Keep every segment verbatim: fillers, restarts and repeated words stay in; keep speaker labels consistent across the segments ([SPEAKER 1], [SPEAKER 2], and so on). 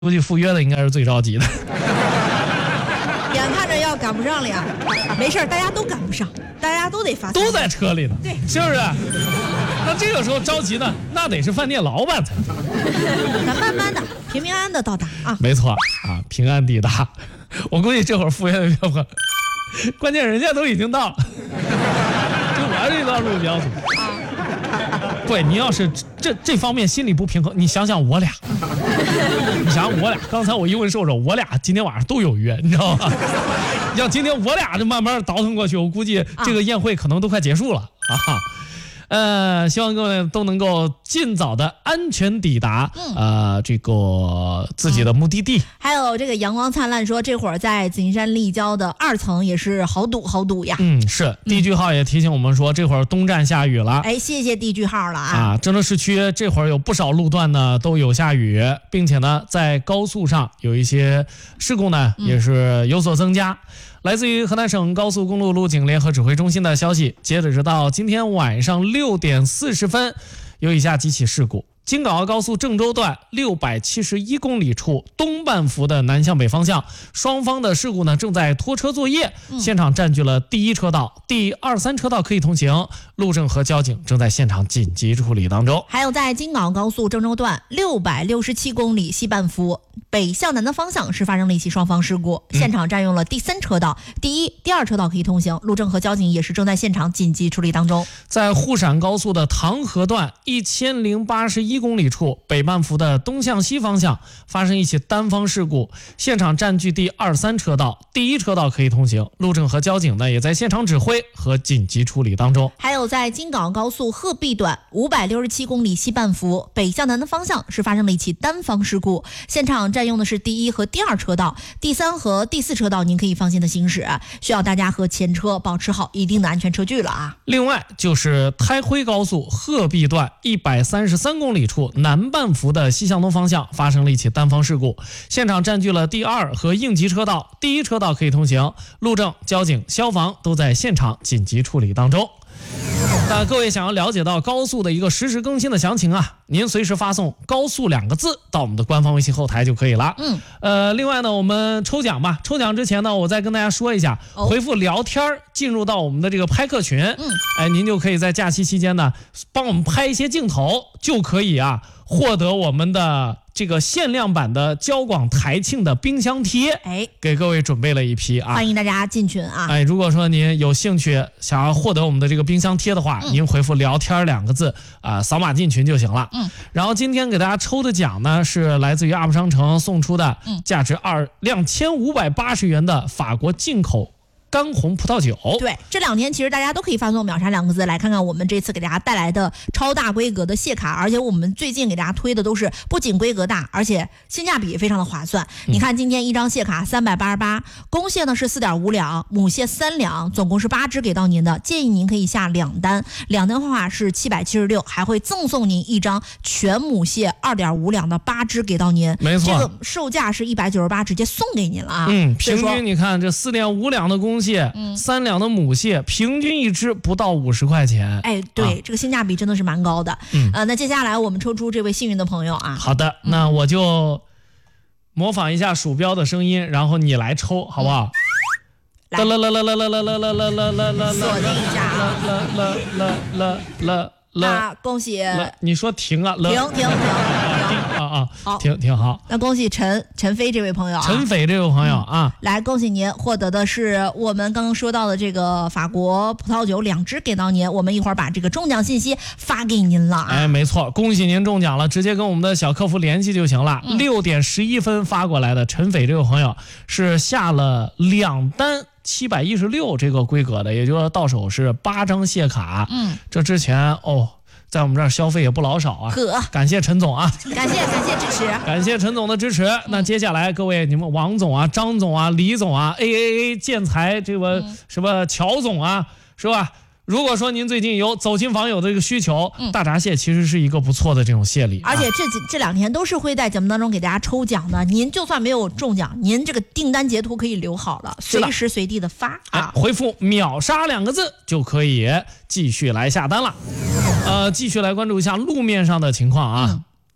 [SPEAKER 1] 估计赴约的应该是最着急的。
[SPEAKER 2] 眼看着要赶不上了呀，没事，大家都赶不上，大家都得发，
[SPEAKER 1] 都在车里呢，
[SPEAKER 2] 对，
[SPEAKER 1] 是不是？那这个时候着急呢，那得是饭店老板才对。
[SPEAKER 2] 咱慢慢的、平平安安的到达啊。
[SPEAKER 1] 没错啊，平安抵达。我估计这会儿赴约的要不，关键人家都已经到了，就我这段路比较堵。对，你要是这这方面心里不平衡，你想想我俩，你想想我俩，刚才我一问瘦瘦，我俩今天晚上都有约，你知道吗？要今天我俩就慢慢倒腾过去，我估计这个宴会可能都快结束了啊。呃，希望各位都能够尽早的安全抵达，嗯、呃，这个自己的目的地。
[SPEAKER 2] 还有这个阳光灿烂说，这会儿在紫金山立交的二层也是好堵好堵呀。
[SPEAKER 1] 嗯，是。地句号也提醒我们说，这会儿东站下雨了。
[SPEAKER 2] 哎，谢谢地句号了啊。
[SPEAKER 1] 啊，郑州市区这会儿有不少路段呢都有下雨，并且呢，在高速上有一些事故呢也是有所增加。嗯，来自于河南省高速公路路警联合指挥中心的消息，截止到今天晚上六点四十分，有以下几起事故。京港澳高速郑州段六百七十一公里处东半幅的南向北方向，双方的事故呢正在拖车作业，现场占据了第一车道，第二三车道可以通行，路政和交警正在现场紧急处理当中。
[SPEAKER 2] 还有在京港澳高速郑州段六百六十七公里西半幅北向南的方向是发生了一起双方事故，现场占用了第三车道，嗯、第一、第二车道可以通行，路政和交警也是正在现场紧急处理当中。
[SPEAKER 1] 在沪陕高速的唐河段一千零八十一公里处北半幅的东向西方向发生一起单方事故，现场占据第二三车道，第一车道可以通行，路政和交警呢也在现场指挥和紧急处理当中。
[SPEAKER 2] 还有在京港澳高速鹤壁段五百六十七公里西半幅北向南的方向是发生了一起单方事故，现场占用的是第一和第二车道，第三和第四车道您可以放心的行驶，需要大家和前车保持好一定的安全车距了啊。
[SPEAKER 1] 另外就是台徽高速鹤壁段一百三十三公里处南半幅的西向东方向发生了一起单方事故，现场占据了第二和应急车道，第一车道可以通行，路政、交警、消防都在现场紧急处理当中。那各位想要了解到高速的一个实时更新的详情啊，您随时发送高速两个字到我们的官方微信后台就可以了。嗯，呃，另外呢，我们抽奖吧，抽奖之前呢，我再跟大家说一下，哦、回复聊天进入到我们的这个拍客群，嗯，哎，您就可以在假期期间呢，帮我们拍一些镜头，就可以啊，获得我们的这个限量版的交广台庆的冰箱贴，哎，给各位准备了一批啊，
[SPEAKER 2] 欢迎大家进群啊！
[SPEAKER 1] 哎，如果说您有兴趣想要获得我们的这个冰箱贴的话，嗯、您回复聊天两个字啊、呃，扫码进群就行了。嗯，然后今天给大家抽的奖呢，是来自于 U P 商城送出的，价值二两千五百八十元的法国进口干红葡萄酒。
[SPEAKER 2] 对，这两天其实大家都可以发送秒杀两个字来看看我们这次给大家带来的超大规格的谢卡，而且我们最近给大家推的都是不仅规格大，而且性价比也非常的划算。嗯、你看今天一张谢卡三百八十八，公谢呢是 四点五两，母谢三两，总共是八支给到您的，建议您可以下两单，两单的话是七百七十六，还会赠送您一张全母谢 二点五两的八支给到您。
[SPEAKER 1] 没错，
[SPEAKER 2] 这个售价是一百九十八，直接送给您了啊。
[SPEAKER 1] 嗯，平均你看这 四点五两的公蟹，嗯、三两的母蟹，平均一只不到五十块钱。
[SPEAKER 2] 哎，对、啊，这个性价比真的是蛮高的。嗯，呃，那接下来我们抽出这位幸运的朋友啊。
[SPEAKER 1] 好的，那我就模仿一下鼠标的声音，然后你来抽，好不好？
[SPEAKER 2] 来，
[SPEAKER 1] 啦啦啦啦啦啦啦啦啦啦啦啦，
[SPEAKER 2] 锁定一下啊！
[SPEAKER 1] 啦啦啦啦啦。
[SPEAKER 2] 那恭喜，
[SPEAKER 1] 你说停啊？
[SPEAKER 2] 停停停
[SPEAKER 1] 啊啊！好，停停好。
[SPEAKER 2] 那恭喜陈陈飞这位朋友啊，
[SPEAKER 1] 陈飞这位朋友啊，
[SPEAKER 2] 嗯、来恭喜您获得的是我们刚刚说到的这个法国葡萄酒两支给到您，我们一会儿把这个中奖信息发给您了、啊。
[SPEAKER 1] 哎，没错，恭喜您中奖了，直接跟我们的小客服联系就行了。六、嗯、点十一分发过来的陈飞这位朋友是下了两单。七百一十六这个规格的，也就是到手是八张谢卡。嗯，这之前哦，在我们这儿消费也不老少啊。
[SPEAKER 2] 呵，
[SPEAKER 1] 感谢陈总啊，
[SPEAKER 2] 感谢感谢支持，
[SPEAKER 1] 感谢陈总的支持。嗯、那接下来各位，你们王总啊、张总啊、李总啊、A A A 建材这个、嗯、什么乔总啊，是吧？如果说您最近有走亲访友的这个需求，嗯、大闸蟹其实是一个不错的这种蟹礼、啊，
[SPEAKER 2] 而且这这两天都是会在节目当中给大家抽奖的。您就算没有中奖，您这个订单截图可以留好了，随时随地的发啊、
[SPEAKER 1] 哎，回复秒杀两个字就可以继续来下单了。呃，继续来关注一下路面上的情况啊。嗯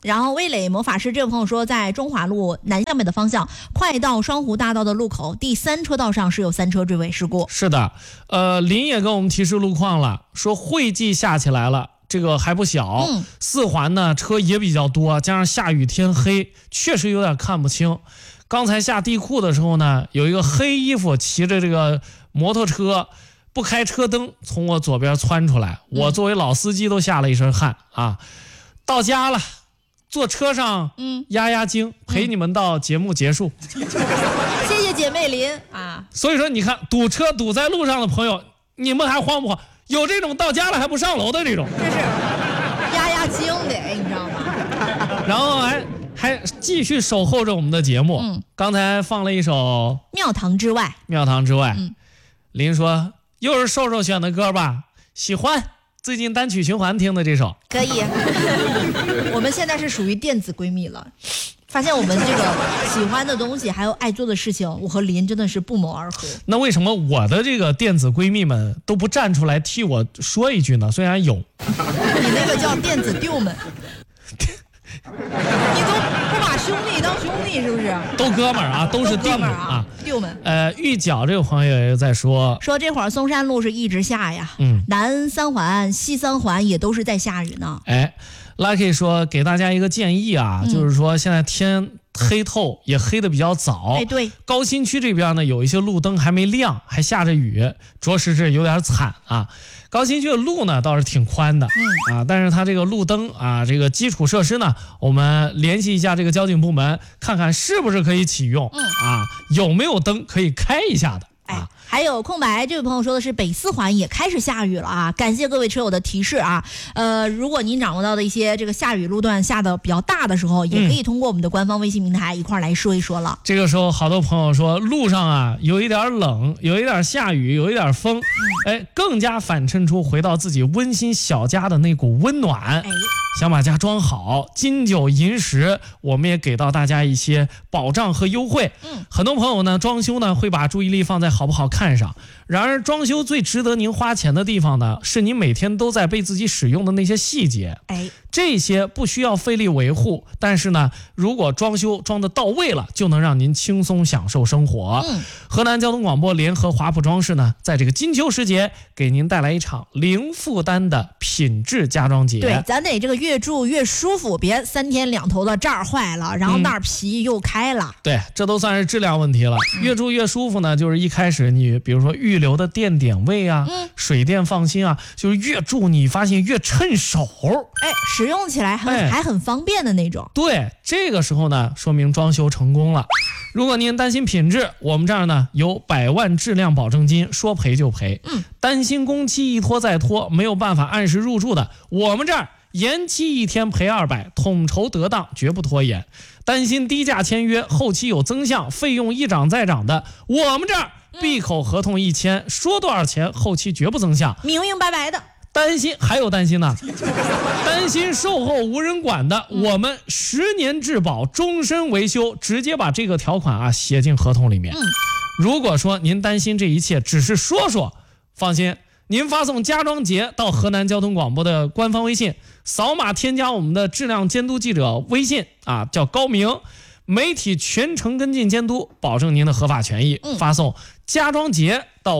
[SPEAKER 2] 然后魏磊魔法师这位朋友说，在中华路南向北的方向，快到双湖大道的路口第三车道上是有三车追尾事故。
[SPEAKER 1] 是的，呃，林也给我们提示路况了，说惠济下起来了。这个还不小，
[SPEAKER 2] 嗯、
[SPEAKER 1] 四环呢车也比较多，加上下雨天黑，确实有点看不清。刚才下地库的时候呢，有一个黑衣服骑着这个摩托车，不开车灯从我左边窜出来，我作为老司机都下了一身汗啊。到家了，坐车上
[SPEAKER 2] 嗯
[SPEAKER 1] 压压惊，陪你们到节目结束。
[SPEAKER 2] 谢谢姐妹林啊。
[SPEAKER 1] 所以说你看，堵车堵在路上的朋友，你们还慌不慌？有这种到家了还不上楼的这种，
[SPEAKER 2] 这是压压惊的，你知道吗？
[SPEAKER 1] 然后还还继续守候着我们的节目。
[SPEAKER 2] 嗯，
[SPEAKER 1] 刚才放了一首
[SPEAKER 2] 《庙堂之外》。
[SPEAKER 1] 庙堂之外，
[SPEAKER 2] 嗯，
[SPEAKER 1] 林说又是瘦瘦选的歌吧？喜欢，最近单曲循环听的这首。
[SPEAKER 2] 可以。我们现在是属于电子闺蜜了。发现我们这个喜欢的东西还有爱做的事情，我和林真的是不谋而合。
[SPEAKER 1] 那为什么我的这个电子闺蜜们都不站出来替我说一句呢？虽然有，
[SPEAKER 2] 你那个叫电子丢们，你都不把兄弟当兄弟是不是？
[SPEAKER 1] 都哥们儿啊，都是弟们
[SPEAKER 2] 啊，丢们。
[SPEAKER 1] 呃，玉角这个朋友也在说，
[SPEAKER 2] 说这会儿松山路是一直下呀，
[SPEAKER 1] 嗯，
[SPEAKER 2] 南三环、西三环也都是在下雨呢。
[SPEAKER 1] 哎。Lucky 说给大家一个建议啊，
[SPEAKER 2] 嗯、
[SPEAKER 1] 就是说现在天黑透也黑得比较早，
[SPEAKER 2] 哎对，
[SPEAKER 1] 高新区这边呢有一些路灯还没亮，还下着雨，着实是有点惨啊。高新区的路呢倒是挺宽的，嗯啊，但是它这个路灯啊，这个基础设施呢，我们联系一下这个交警部门，看看是不是可以启用，
[SPEAKER 2] 嗯
[SPEAKER 1] 啊，有没有灯可以开一下的。
[SPEAKER 2] 哎，还有空白，这位朋友说的是北四环也开始下雨了啊！感谢各位车友的提示啊。呃，如果您掌握到的一些这个下雨路段下的比较大的时候，也可以通过我们的官方微信平台一块来说一说了。
[SPEAKER 1] 这个时候，好多朋友说路上啊有一点冷，有一点下雨，有一点风，嗯、哎，更加反衬出回到自己温馨小家的那股温暖。
[SPEAKER 2] 哎。
[SPEAKER 1] 想把家装好，金九银十，我们也给到大家一些保障和优惠。
[SPEAKER 2] 嗯，
[SPEAKER 1] 很多朋友呢，装修呢会把注意力放在好不好看上，然而装修最值得您花钱的地方呢，是您每天都在被自己使用的那些细节。
[SPEAKER 2] 哎，
[SPEAKER 1] 这些不需要费力维护，但是呢，如果装修装得到位了，就能让您轻松享受生活。
[SPEAKER 2] 嗯，
[SPEAKER 1] 河南交通广播联合华普装饰呢，在这个金秋时节，给您带来一场零负担的品质家装节。
[SPEAKER 2] 对，咱得这个越住越舒服，别三天两头的这儿坏了，然后那儿皮又开了。
[SPEAKER 1] 嗯、对，这都算是质量问题了。嗯、越住越舒服呢，就是一开始你比如说预留的电点位啊，
[SPEAKER 2] 嗯、
[SPEAKER 1] 水电放心啊，就是越住你发现越趁手。
[SPEAKER 2] 哎，使用起来很、哎、还很方便的那种。
[SPEAKER 1] 对，这个时候呢，说明装修成功了。如果您担心品质，我们这儿呢有百万质量保证金，说赔就赔。
[SPEAKER 2] 嗯，
[SPEAKER 1] 担心工期一拖再拖，没有办法按时入住的，我们这儿延期一天赔二百，统筹得当，绝不拖延。担心低价签约，后期有增项，费用一涨再涨的，我们这儿闭口合同一签，说多少钱，后期绝不增项，
[SPEAKER 2] 明明白白的。
[SPEAKER 1] 担心还有担心呢，担心售后无人管的，我们十年质保，终身维修，直接把这个条款啊写进合同里面。
[SPEAKER 2] 嗯、
[SPEAKER 1] 如果说您担心这一切只是说说，放心，您发送家装节到河南交通广播的官方微信，扫码添加我们的质量监督记者微信啊，叫高明，媒体全程跟进监督，保证您的合法权益。
[SPEAKER 2] 嗯、
[SPEAKER 1] 发送家装节到